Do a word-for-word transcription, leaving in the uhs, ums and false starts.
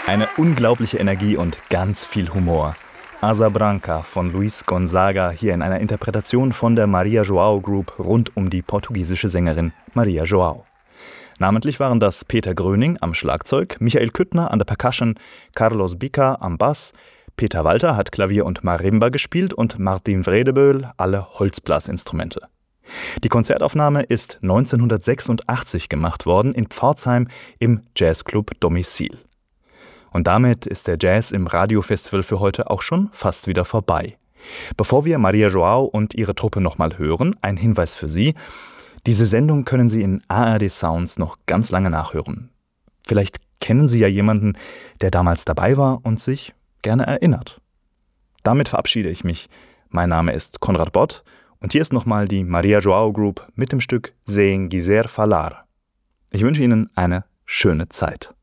Eine unglaubliche Energie und ganz viel Humor. Asa Branca von Luis Gonzaga hier in einer Interpretation von der Maria João Group rund um die portugiesische Sängerin Maria João. Namentlich waren das Peter Gröning am Schlagzeug, Michael Küttner an der Percussion, Carlos Bica am Bass, Peter Walter hat Klavier und Marimba gespielt und Martin Vredeböhl alle Holzblasinstrumente. Die Konzertaufnahme ist neunzehnhundertsechsundachtzig gemacht worden in Pforzheim im Jazzclub Domizil. Und damit ist der Jazz im Radiofestival für heute auch schon fast wieder vorbei. Bevor wir Maria João und ihre Truppe nochmal hören, ein Hinweis für Sie. Diese Sendung können Sie in A R D Sounds noch ganz lange nachhören. Vielleicht kennen Sie ja jemanden, der damals dabei war und sich gerne erinnert. Damit verabschiede ich mich. Mein Name ist Konrad Bott und hier ist nochmal die Maria João Group mit dem Stück Sem Quiser Falar. Ich wünsche Ihnen eine schöne Zeit.